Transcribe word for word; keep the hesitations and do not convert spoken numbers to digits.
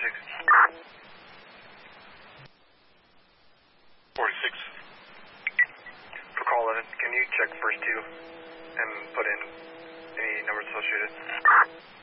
forty-six. forty-six. For call eleven, can you check first two and put in any numbers associated?